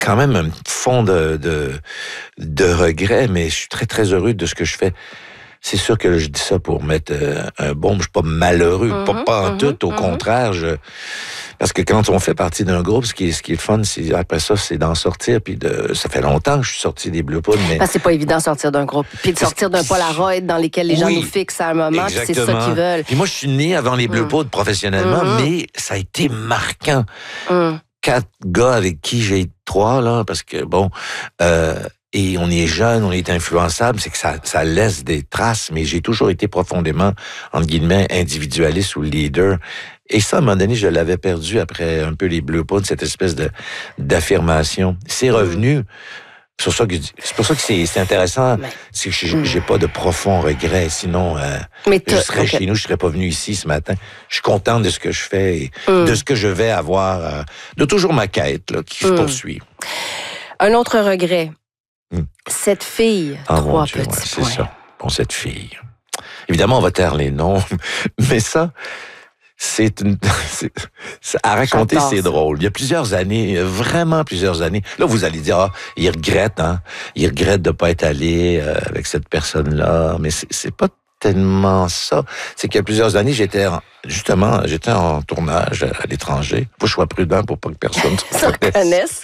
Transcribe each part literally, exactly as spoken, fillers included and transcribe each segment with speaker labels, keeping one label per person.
Speaker 1: quand même un fond de, de, de regret, mais je suis très, très heureux de ce que je fais. C'est sûr que je dis ça pour mettre euh, un bon, je suis pas malheureux, mm-hmm, pas, pas en mm-hmm, tout, au mm-hmm. contraire, je... Parce que quand on fait partie d'un groupe, ce qui est, ce qui est le fun, c'est après ça, c'est d'en sortir. Puis de, ça fait longtemps que je suis sorti des Bleu Poudre, mais
Speaker 2: parce que c'est pas évident de sortir d'un groupe, puis de sortir d'un Polaroid dans lesquels les gens oui, nous fixent à un moment, puis c'est ça qu'ils veulent.
Speaker 1: Puis moi, je suis né avant les Bleu Poudre mm. professionnellement, mm-hmm. mais ça a été marquant. Mm. Quatre gars avec qui j'ai trois là, parce que bon. Euh, Et on est jeune, on est influençable, c'est que ça, ça laisse des traces, mais j'ai toujours été profondément, entre guillemets, individualiste ou leader. Et ça, à un moment donné, je l'avais perdu après un peu les Bleu Poudre, cette espèce de d'affirmation. C'est revenu. C'est pour ça que, c'est pour ça que c'est, c'est intéressant. Mais, c'est que j'ai, j'ai pas de profond regret. Sinon, euh, je serais okay. chez nous, je serais pas venu ici ce matin. Je suis content de ce que je fais et mm. de ce que je vais avoir, euh, de toujours ma quête, là, qui mm. poursuit.
Speaker 2: Un autre regret. Hum. Cette fille, oh, trois Dieu, petits
Speaker 1: ouais, points. C'est ça. Bon, cette fille. Évidemment, on va taire les noms, mais ça, c'est une... C'est, c'est, à raconter, J'adore c'est ça. Drôle. Il y a plusieurs années, vraiment plusieurs années. Là, vous allez dire, ah, il regrette, hein. Il regrette de pas être allé euh, avec cette personne-là. Mais c'est, c'est pas tellement ça. C'est qu'il y a plusieurs années, j'étais en, justement, j'étais en tournage à l'étranger. Faut que je sois prudent pour pas que personne
Speaker 2: se reconnaisse.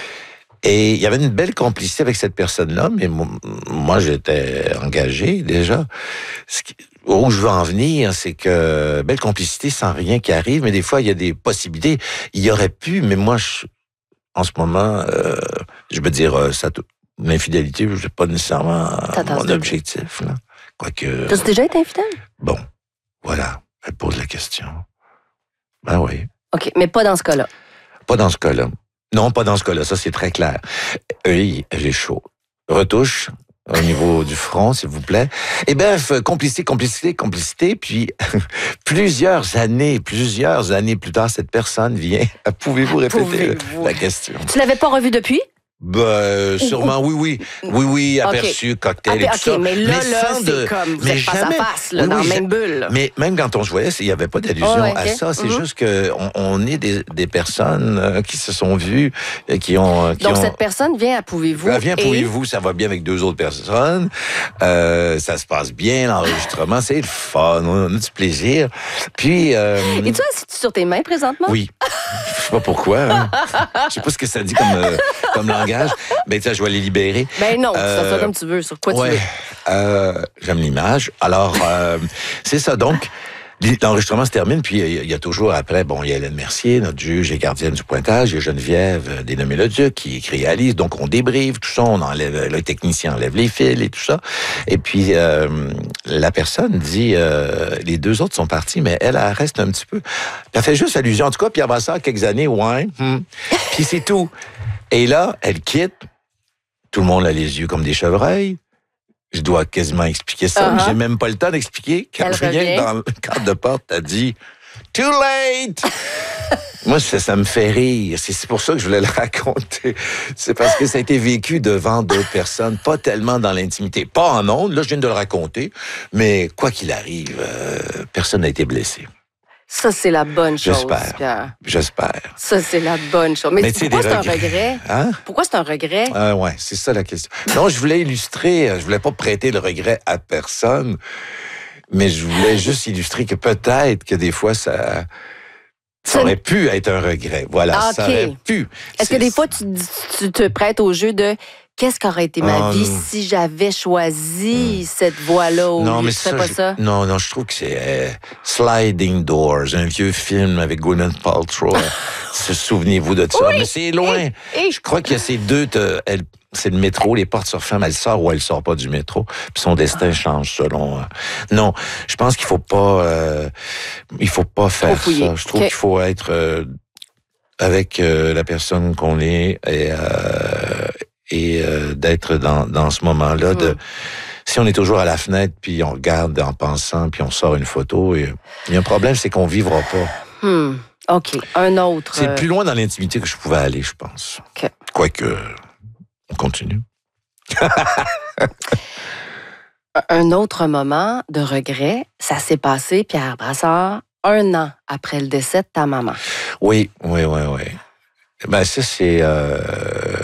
Speaker 1: Et il y avait une belle complicité avec cette personne-là, mais moi, j'étais engagé déjà. Ce qui, où je veux en venir, c'est que belle complicité sans rien qui arrive, mais des fois, il y a des possibilités. Il y aurait pu, mais moi, je, en ce moment, euh, je veux dire, ça, l'infidélité, c'est pas nécessairement T'attends mon objectif. Là. Quoique...
Speaker 2: T'as déjà été infidèle?
Speaker 1: Bon, voilà. Elle pose la question. Ben oui.
Speaker 2: OK, mais pas dans ce cas-là.
Speaker 1: Pas dans ce cas-là. Non, pas dans ce cas-là, ça c'est très clair. Oui, j'ai chaud. Retouche au niveau du front, s'il vous plaît. Et bref, complicité, complicité, complicité, puis plusieurs années, plusieurs années plus tard, cette personne vient. Pouvez-vous répéter Pouvez-vous? la question?
Speaker 2: Tu l'avais pas revu depuis?
Speaker 1: Ben, sûrement, oui, oui. Oui, oui, aperçu, okay. cocktail et
Speaker 2: okay,
Speaker 1: tout ça.
Speaker 2: Mais là, mais là, c'est de... comme, vous mais êtes jamais... face à face, là, oui, dans oui, la même bulle.
Speaker 1: Mais même quand on se voyait, il n'y avait pas d'allusion oh, okay. à ça. C'est mm-hmm. juste qu'on on est des, des personnes euh, qui se sont vues, et qui ont... Qui
Speaker 2: Donc,
Speaker 1: ont...
Speaker 2: cette personne vient à Pouvez-vous.
Speaker 1: Elle vient à
Speaker 2: et...
Speaker 1: Pouvez-vous, ça va bien avec deux autres personnes. Euh, ça se passe bien, l'enregistrement, c'est le fun, on a du plaisir. Puis... Euh...
Speaker 2: Et tu assis sur tes mains présentement?
Speaker 1: Oui. Je sais pas pourquoi. Hein. Je sais pas ce que ça dit comme, euh, comme langage. Mais je vais les libérer.
Speaker 2: Ben non, euh, tu fais ça comme tu veux, sur quoi
Speaker 1: ouais,
Speaker 2: tu veux.
Speaker 1: Euh, j'aime l'image. Alors, euh, c'est ça. Donc, l'enregistrement se termine, puis il y, y a toujours après, bon, il y a Hélène Mercier, notre juge et gardienne du pointage, il y a Geneviève Dénommé-le-Duc qui réalise. Donc, on débriefe tout ça, on enlève, le technicien enlève les fils et tout ça. Et puis, euh, la personne dit, euh, les deux autres sont partis, mais elle, elle reste un petit peu. Elle fait juste allusion. En tout cas, puis avant ça, quelques années, ouais. Hmm. Puis c'est tout. Et là, elle quitte. Tout le monde a les yeux comme des chevreuils. Je dois quasiment expliquer ça, uh-huh. mais j'ai même pas le temps d'expliquer. Quand rien dans le cadre de porte, t'as dit « Too late! » Moi, ça, ça me fait rire. C'est, c'est pour ça que je voulais le raconter. C'est parce que ça a été vécu devant d'autres personnes, pas tellement dans l'intimité. Pas en ondes, là, je viens de le raconter, mais quoi qu'il arrive, euh, personne n'a été blessé.
Speaker 2: Ça, c'est la bonne chose,
Speaker 1: J'espère.
Speaker 2: Pierre.
Speaker 1: J'espère.
Speaker 2: Ça, c'est la bonne chose. Mais, Mais pourquoi c'est regrets. un regret? Hein? Pourquoi c'est un regret?
Speaker 1: Euh, ouais, c'est ça la question. Non, je voulais illustrer, je voulais pas prêter le regret à personne, mais je voulais juste illustrer que peut-être que des fois, ça... Ça aurait pu être un regret. Voilà, ah, okay. ça aurait pu.
Speaker 2: Est-ce c'est... que des fois, tu, tu te prêtes au jeu de... Qu'est-ce qu'aurait été ma oh, vie non. si j'avais choisi mmh. cette voie-là ou
Speaker 1: non, mais
Speaker 2: je ferais
Speaker 1: ça,
Speaker 2: pas
Speaker 1: je...
Speaker 2: ça?
Speaker 1: Non, non, je trouve que c'est euh, Sliding Doors, un vieux film avec Gwyneth Paltrow. Se souvenez-vous de ça?
Speaker 2: Oui.
Speaker 1: Mais c'est loin.
Speaker 2: Et, et...
Speaker 1: Je crois qu'il y a ces deux... Te, elle, c'est le métro, les portes se referment, elle sort ou elle sort pas du métro. Puis son destin ah. change selon... Euh... Non, je pense qu'il faut pas... Euh, il faut pas faire ça. Je trouve okay. qu'il faut être euh, avec euh, la personne qu'on est et... Euh, et euh, d'être dans, dans ce moment-là. De, mmh. Si on est toujours à la fenêtre, puis on regarde en pensant, puis on sort une photo, et il y a un problème, c'est qu'on vivra pas.
Speaker 2: Mmh. OK. Un autre...
Speaker 1: C'est plus loin dans l'intimité que je pouvais aller, je pense.
Speaker 2: OK.
Speaker 1: Quoique, on continue.
Speaker 2: Un autre moment de regret, ça s'est passé, Pierre Brassard, un an après le décès de ta maman.
Speaker 1: Oui, oui, oui, oui. Ben ça, c'est... Euh...